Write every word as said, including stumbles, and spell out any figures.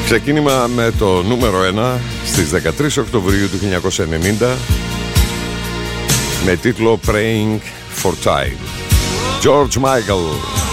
Ξεκίνημα με το νούμερο ένα στις δεκατρείς Οκτωβρίου του χίλια εννιακόσια ενενήντα με τίτλο Praying for Time. George Michael.